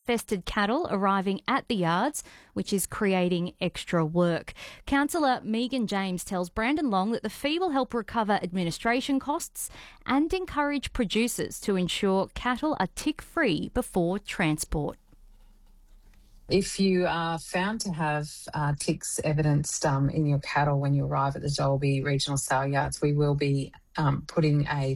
tick-infested cattle arriving at the yards, which is creating extra work. Councillor Megan James tells Brandon Long that the fee will help recover administration costs and encourage producers to ensure cattle are tick-free before transport. If you are found to have ticks evidenced in your cattle when you arrive at the Dalby Regional Sale Yards, we will be putting a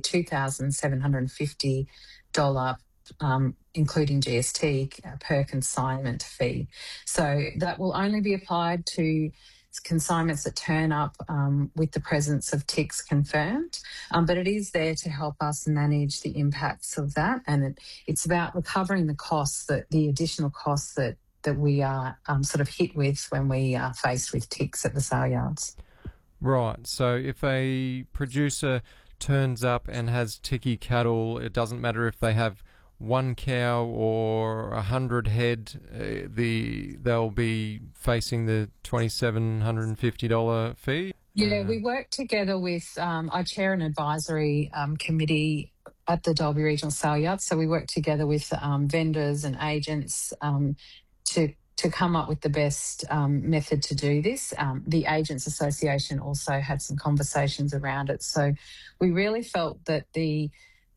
$2,750, including GST, per consignment fee. So that will only be applied to consignments that turn up with the presence of ticks confirmed, but it is there to help us manage the impacts of that, and it's about recovering the costs, the additional costs that we are sort of hit with when we are faced with ticks at the sale yards. Right, so if a producer turns up and has ticky cattle, it doesn't matter if they have one cow or 100 head, they'll be facing the $2,750 fee? Yeah, we work together with, I chair an advisory committee at the Dalby Regional Sale Yard, so we work together with vendors and agents to come up with the best method to do this. The Agents Association also had some conversations around it. So we really felt that the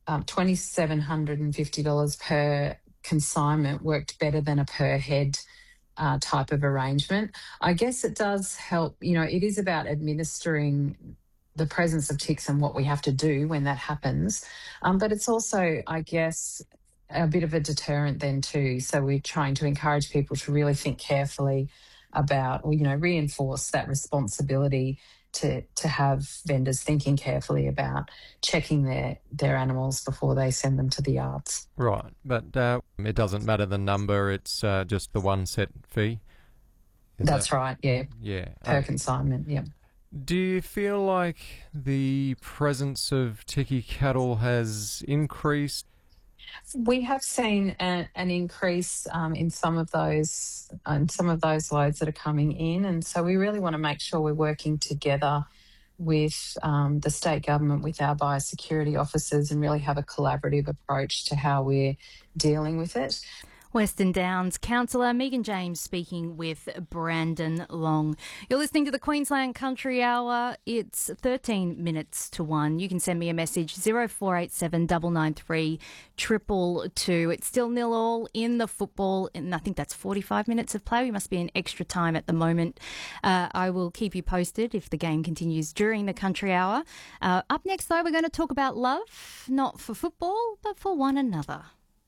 $2,750 per consignment worked better than a per head type of arrangement. I guess it does help, it is about administering the presence of ticks and what we have to do when that happens. But it's also, I guess, a bit of a deterrent then too. So we're trying to encourage people to really think carefully about, or, reinforce that responsibility to have vendors thinking carefully about checking their animals before they send them to the yards. Right, but it doesn't matter the number, it's just the one set fee? That's right, yeah. Yeah. Per consignment, yeah. Do you feel like the presence of ticky cattle has increased? We have seen an increase in some of those loads that are coming in, and so we really want to make sure we're working together with the state government, with our biosecurity officers, and really have a collaborative approach to how we're dealing with it. Western Downs Councillor Megan James speaking with Brandon Long. You're listening to the Queensland Country Hour. It's 13 minutes to 1. You can send me a message, 0487 993 222. It's still 0-0 in the football, and I think that's 45 minutes of play. We must be in extra time at the moment. I will keep you posted if the game continues during the Country Hour. Up next, though, we're going to talk about love, not for football, but for one another.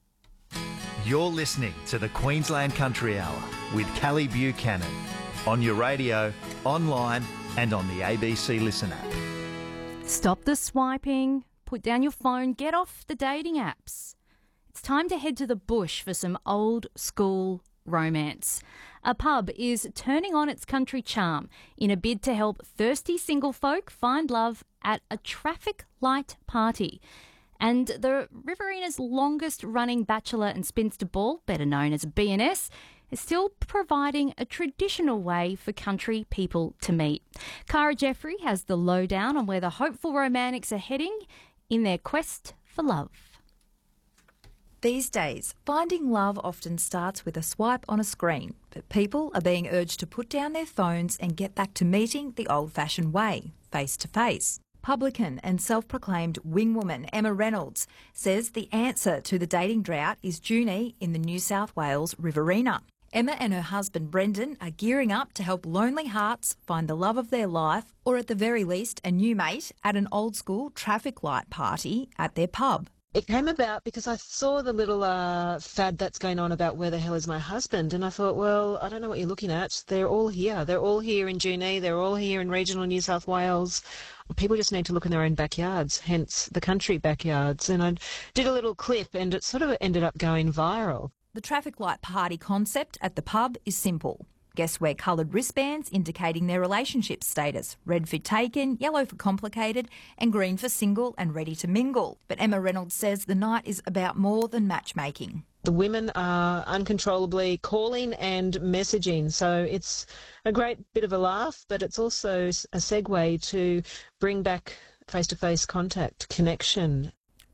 You're listening to the Queensland Country Hour with Callie Buchanan on your radio, online and on the ABC Listen app. Stop the swiping, put down your phone, get off the dating apps. It's time to head to the bush for some old school romance. A pub is turning on its country charm in a bid to help thirsty single folk find love at a traffic light party. And the Riverina's longest-running Bachelor and Spinster Ball, better known as BNS, is still providing a traditional way for country people to meet. Cara Jeffrey has the lowdown on where the hopeful romantics are heading in their quest for love. These days, finding love often starts with a swipe on a screen, but people are being urged to put down their phones and get back to meeting the old-fashioned way, face-to-face. Publican and self-proclaimed wingwoman Emma Reynolds says the answer to the dating drought is Junee in the New South Wales Riverina. Emma and her husband Brendan are gearing up to help lonely hearts find the love of their life, or at the very least a new mate, at an old-school traffic light party at their pub. It came about because I saw the little fad that's going on about where the hell is my husband, and I thought, well, I don't know what you're looking at. They're all here. They're all here in Junee. They're all here in regional New South Wales. People just need to look in their own backyards, hence the country backyards. And I did a little clip, and it sort of ended up going viral. The traffic light party concept at the pub is simple. Guests wear coloured wristbands indicating their relationship status. Red for taken, yellow for complicated, and green for single and ready to mingle. But Emma Reynolds says the night is about more than matchmaking. The women are uncontrollably calling and messaging, so it's a great bit of a laugh, but it's also a segue to bring back face-to-face contact, connection. The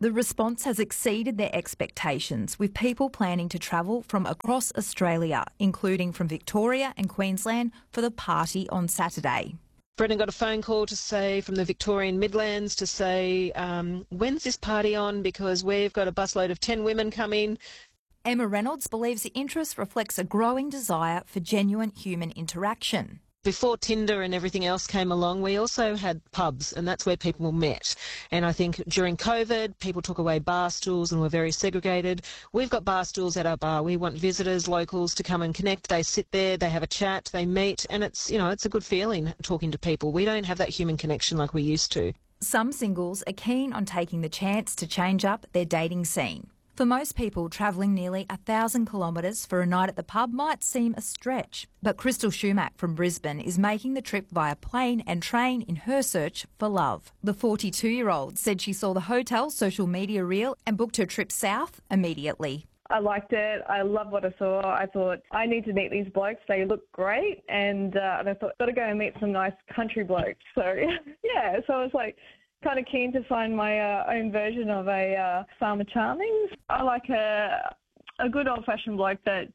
The response has exceeded their expectations, with people planning to travel from across Australia, including from Victoria and Queensland, for the party on Saturday. Brendan got a phone call to say from the Victorian Midlands to say, when's this party on? Because we've got a busload of 10 women coming. Emma Reynolds believes the interest reflects a growing desire for genuine human interaction. Before Tinder and everything else came along, we also had pubs, and that's where people met. And I think during COVID, people took away bar stools and were very segregated. We've got bar stools at our bar. We want visitors, locals to come and connect. They sit there, they have a chat, they meet, and it's a good feeling talking to people. We don't have that human connection like we used to. Some singles are keen on taking the chance to change up their dating scene. For most people, travelling nearly 1,000 kilometres for a night at the pub might seem a stretch. But Crystal Schumack from Brisbane is making the trip via plane and train in her search for love. The 42-year-old said she saw the hotel social media reel and booked her trip south immediately. I liked it. I love what I saw. I thought, I need to meet these blokes. They look great. And I thought, got to go and meet some nice country blokes. So, yeah, so I was like, kind of keen to find my own version of a Farmer Charmings. I like a good old-fashioned bloke that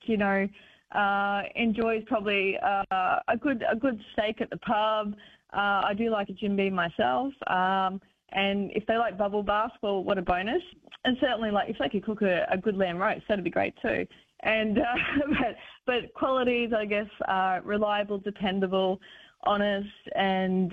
enjoys probably a good steak at the pub. I do like a Jim Beam myself, and if they like bubble bath, well, what a bonus! And certainly, like if they could cook a good lamb roast, that'd be great too. And but qualities, I guess, are reliable, dependable, honest, and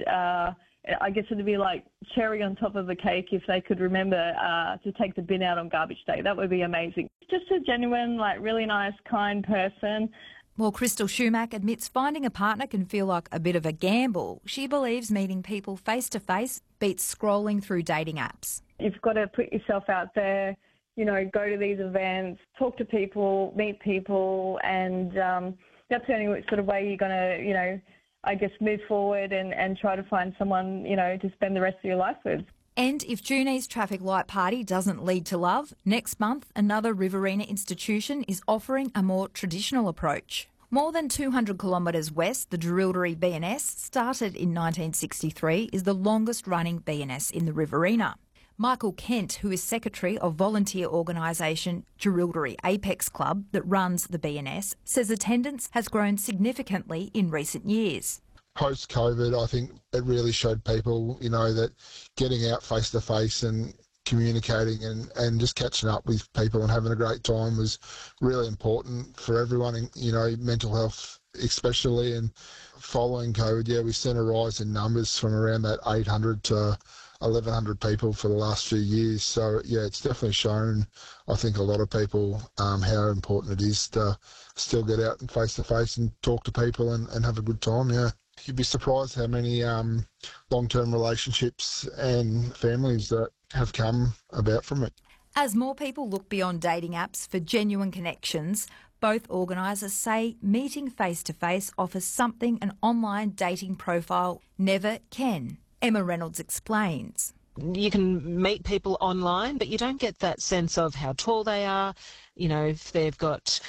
I guess it'd be like cherry on top of the cake if they could remember to take the bin out on garbage day. That would be amazing. Just a genuine, like really nice, kind person. While Crystal Schumack admits finding a partner can feel like a bit of a gamble, she believes meeting people face-to-face beats scrolling through dating apps. You've got to put yourself out there, go to these events, talk to people, meet people, and that's the only sort of way you're going to, I guess, move forward and try to find someone, to spend the rest of your life with. And if Junie's traffic light party doesn't lead to love, next month another Riverina institution is offering a more traditional approach. More than 200 kilometres west, the Jerilderie BNS, started in 1963, is the longest-running BNS in the Riverina. Michael Kent, who is secretary of volunteer organisation Jerilderie Apex Club that runs the BNS, says attendance has grown significantly in recent years. Post-COVID, I think it really showed people, that getting out face-to-face and communicating and just catching up with people and having a great time was really important for everyone, and, mental health especially. And following COVID, we've seen a rise in numbers from around that 800 to 1,100 people for the last few years. So, it's definitely shown, I think, a lot of people how important it is to still get out and face-to-face and talk to people and have a good time, You'd be surprised how many long-term relationships and families that have come about from it. As more people look beyond dating apps for genuine connections, both organisers say meeting face-to-face offers something an online dating profile never can. Emma Reynolds explains. You can meet people online, but you don't get that sense of how tall they are, if they've got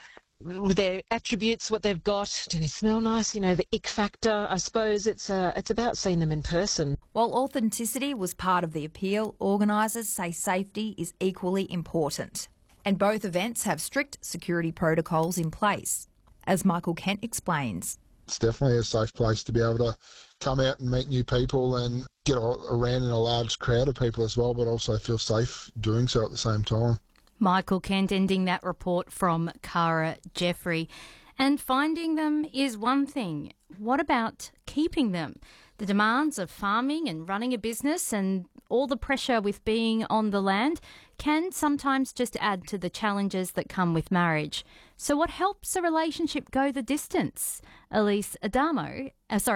their attributes, what they've got, do they smell nice, the ick factor. I suppose it's about seeing them in person. While authenticity was part of the appeal, organisers say safety is equally important. And both events have strict security protocols in place, as Michael Kent explains. It's definitely a safe place to be able to come out and meet new people and get around in a large crowd of people as well, but also feel safe doing so at the same time. Michael Kent ending that report from Cara Jeffrey. And finding them is one thing. What about keeping them? The demands of farming and running a business and all the pressure with being on the land can sometimes just add to the challenges that come with marriage. So what helps a relationship go the distance? Elsie Adamo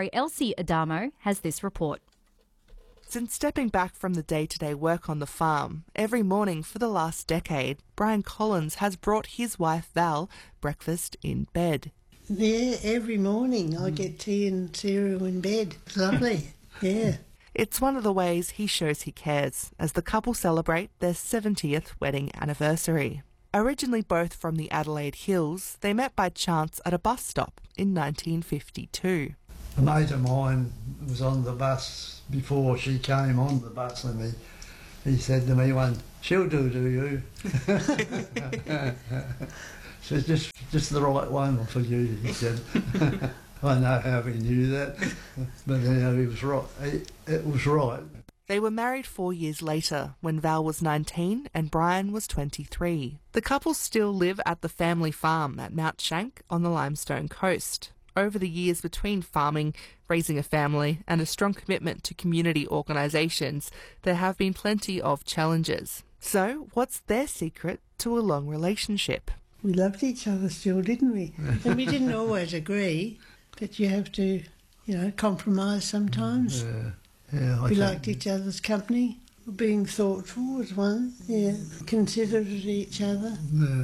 has this report. Since stepping back from the day-to-day work on the farm, every morning for the last decade, Brian Collins has brought his wife Val breakfast in bed. Yeah, every morning I get tea and cereal in bed. It's lovely, yeah. It's one of the ways he shows he cares as the couple celebrate their 70th wedding anniversary. Originally both from the Adelaide Hills, they met by chance at a bus stop in 1952. A mate of mine was on the bus before she came on the bus, and he said to me once, "She'll do you?" So just the right one for you, he said. I know how he knew that, but he was right. It was right. They were married 4 years later, when Val was 19 and Brian was 23. The couple still live at the family farm at Mount Shank on the Limestone Coast. Over the years between farming, raising a family, and a strong commitment to community organisations, there have been plenty of challenges. So, what's their secret to a long relationship? We loved each other still, didn't we? And we didn't always agree, but you have to, compromise sometimes. We liked each other's company. Being thoughtful was one, considerate of each other.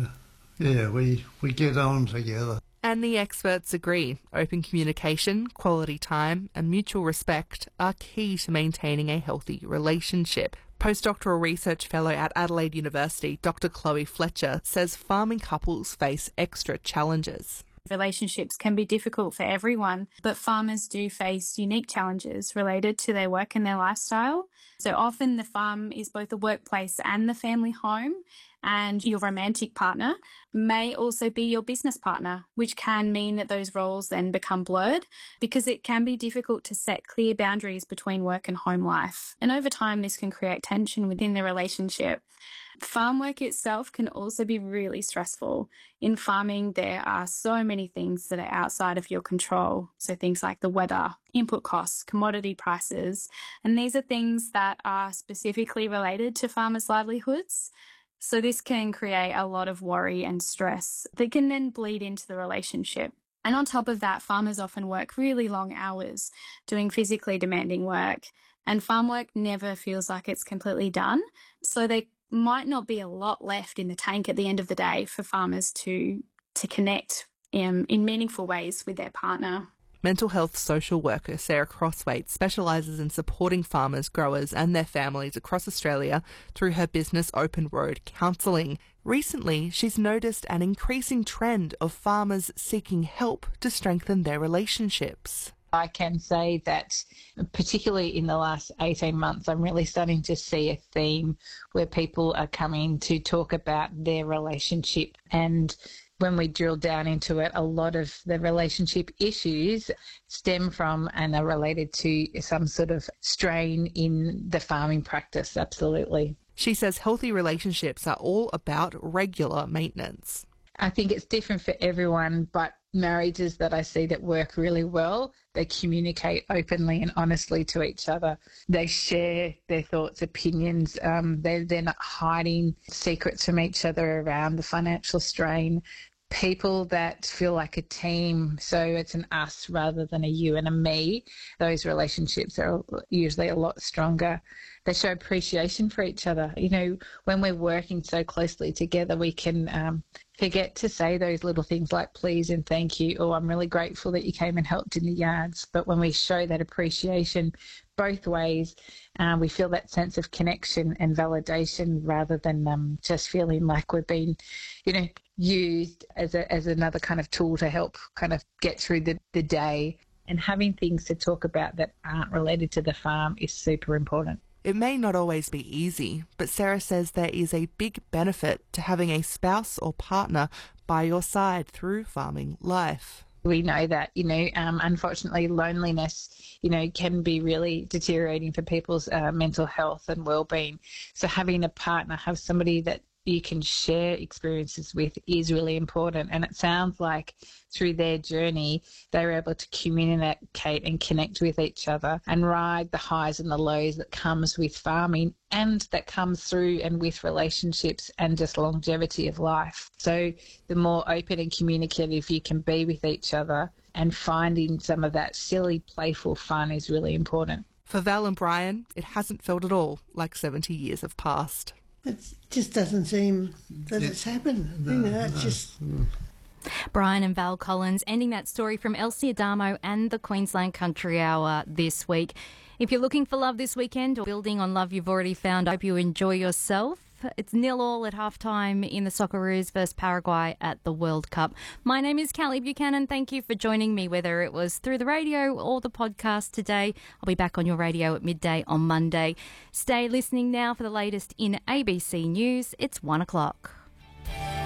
Yeah, we get on together. And the experts agree. Open communication, quality time, and mutual respect are key to maintaining a healthy relationship. Postdoctoral research fellow at Adelaide University, Dr. Chloe Fletcher, says farming couples face extra challenges. Relationships can be difficult for everyone, but farmers do face unique challenges related to their work and their lifestyle. So often the farm is both the workplace and the family home, and your romantic partner may also be your business partner, which can mean that those roles then become blurred because it can be difficult to set clear boundaries between work and home life. And over time, this can create tension within the relationship. Farm work itself can also be really stressful. In farming, there are so many things that are outside of your control. So things like the weather, input costs, commodity prices, and these are things that are specifically related to farmers' livelihoods. So this can create a lot of worry and stress that can then bleed into the relationship. And on top of that, farmers often work really long hours doing physically demanding work, and farm work never feels like it's completely done. So they might not be a lot left in the tank at the end of the day for farmers to connect in meaningful ways with their partner. Mental health social worker Sarah Crosswaite specialises in supporting farmers, growers and their families across Australia through her business Open Road Counselling. Recently, she's noticed an increasing trend of farmers seeking help to strengthen their relationships. I can say that particularly in the last 18 months, I'm really starting to see a theme where people are coming to talk about their relationship. And when we drill down into it, a lot of the relationship issues stem from and are related to some sort of strain in the farming practice, absolutely. She says healthy relationships are all about regular maintenance. I think it's different for everyone, but marriages that I see that work really well, they communicate openly and honestly to each other. They share their thoughts, opinions. They're not hiding secrets from each other around the financial strain. People that feel like a team, so it's an us rather than a you and a me, those relationships are usually a lot stronger. They show appreciation for each other. When we're working so closely together, we can forget to say those little things like please and thank you, or I'm really grateful that you came and helped in the yards. But when we show that appreciation both ways, we feel that sense of connection and validation rather than just feeling like we're being, used as another kind of tool to help kind of get through the day. And having things to talk about that aren't related to the farm is super important. It may not always be easy, but Sarah says there is a big benefit to having a spouse or partner by your side through farming life. We know that, unfortunately, loneliness, can be really deteriorating for people's mental health and well-being. So having a partner, have somebody that you can share experiences with is really important. And it sounds like through their journey, they were able to communicate and connect with each other and ride the highs and the lows that comes with farming and that comes through and with relationships and just longevity of life. So the more open and communicative you can be with each other and finding some of that silly, playful fun is really important. For Val and Brian, it hasn't felt at all like 70 years have passed. It just doesn't seem that it's happened. It's just... Brian and Val Collins ending that story from Elsie Adamo and the Queensland Country Hour this week. If you're looking for love this weekend or building on love you've already found, I hope you enjoy yourself. It's 0-0 at halftime in the Socceroos versus Paraguay at the World Cup. My name is Callie Buchanan. Thank you for joining me, whether it was through the radio or the podcast today. I'll be back on your radio at midday on Monday. Stay listening now for the latest in ABC News. It's 1 o'clock.